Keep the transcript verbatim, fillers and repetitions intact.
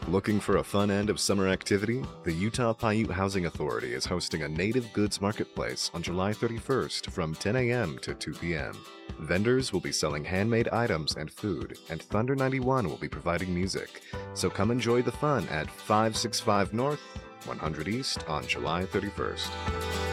Looking for a fun end of summer activity? The Utah Paiute Housing Authority is hosting a native goods marketplace on July thirty-first from ten a m to two p m Vendors will be selling handmade items and food, and Thunder ninety-one will be providing music. So come enjoy the fun at five sixty-five North, one hundred East on July thirty-first.